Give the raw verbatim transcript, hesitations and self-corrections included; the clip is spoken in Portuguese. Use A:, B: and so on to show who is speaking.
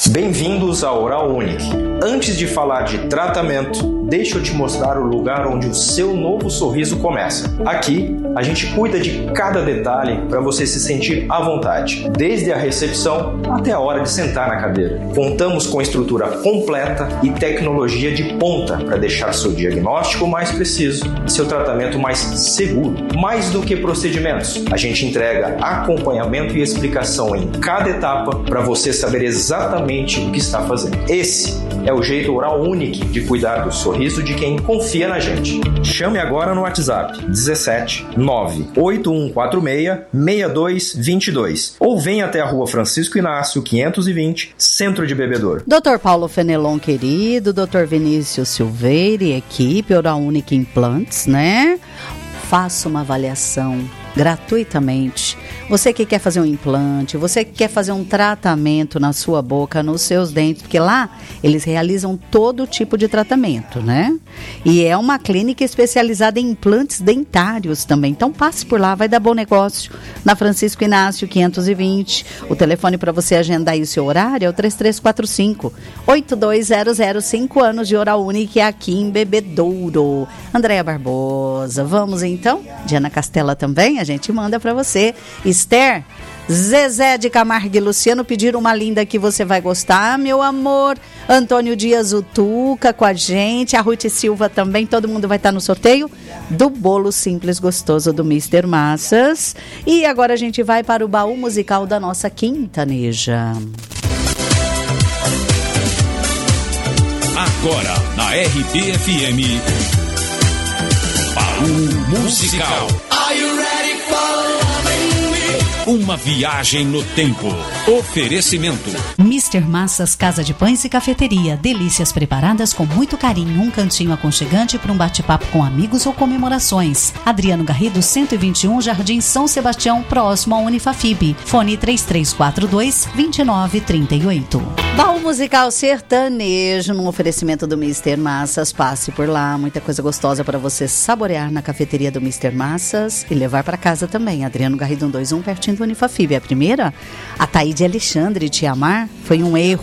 A: Bem-vindos ao Oral Unique. Antes de falar de tratamento, deixa eu te mostrar o lugar onde o seu novo sorriso começa. Aqui, a gente cuida de cada detalhe para você se sentir à vontade, desde a recepção até a hora de sentar na cadeira. Contamos com estrutura completa e tecnologia de ponta para deixar seu diagnóstico mais preciso e seu tratamento mais seguro. Mais do que procedimentos, a gente entrega acompanhamento e explicação em cada etapa para você saber exatamente o que está fazendo. Esse é o jeito Oral Unique de cuidar do sorriso de quem confia na gente. Chame agora no WhatsApp dezessete nove oito um quatro seis seis dois dois dois ou venha até a Rua Francisco Inácio quinhentos e vinte, Centro de Bebedouro.
B: doutor Paulo Fenelon querido, doutor Vinícius Silveira e equipe Oral Unique Implantes, né? Faça uma avaliação gratuitamente. Você que quer fazer um implante, você que quer fazer um tratamento na sua boca, nos seus dentes, porque lá eles realizam todo tipo de tratamento, né? E é uma clínica especializada em implantes dentários também. Então passe por lá, vai dar bom negócio. Na Francisco Inácio quinhentos e vinte. O telefone para você agendar aí o seu horário é o três três quatro cinco, oito dois zero zero. Cinco anos de Oral Unique aqui em Bebedouro. Andréia Barbosa, vamos então? Diana Castela também, a gente manda para você. Esther, Zezé de Camargo e Luciano pediram uma linda que você vai gostar, meu amor. Antônio Dias Utuca com a gente, a Ruth Silva também, todo mundo vai estar no sorteio do bolo simples gostoso do mister Massas. E agora a gente vai para o baú musical da nossa quintaneja.
C: Agora na R B F M, baú musical. Are you ready for uma viagem no tempo. Oferecimento
D: mister Massas, Casa de Pães e Cafeteria. Delícias preparadas com muito carinho. Um cantinho aconchegante para um bate-papo com amigos ou comemorações. Adriano Garrido, cento e vinte e um, Jardim São Sebastião, próximo à Unifafib. Fone três três quatro dois, dois nove três oito.
B: Baú musical sertanejo, num oferecimento do mister Massas. Passe por lá, muita coisa gostosa para você saborear na cafeteria do mister Massas e levar para casa também. Adriano Garrido cento e vinte e um, pertinho do Unifafib. A primeira, a Taíde Alexandre, Te Amar, foi um erro.